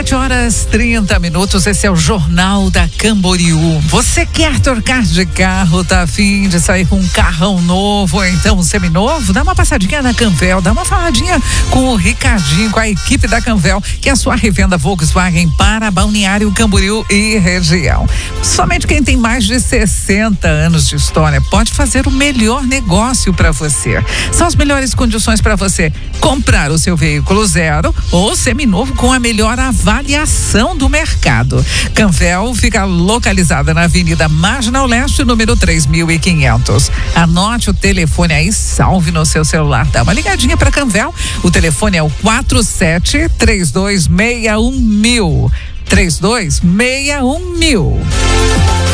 7h30. Esse é o Jornal da Camboriú. Você quer trocar de carro, tá a fim de sair com um carrão novo ou então um seminovo? Dá uma passadinha na Canvel, dá uma faladinha com o Ricardinho, com a equipe da Canvel, que é a sua revenda Volkswagen para Balneário Camboriú e região. Somente quem tem mais de 60 anos de história pode fazer o melhor negócio para você. São as melhores condições para você comprar o seu veículo zero ou seminovo com a melhor avaliação do mercado. Canvel fica localizada na Avenida Marginal Leste, número 3500. Anote o telefone aí, salve no seu celular, dá uma ligadinha para Canvel. O telefone é o 47-3261-1000. 3261-1000.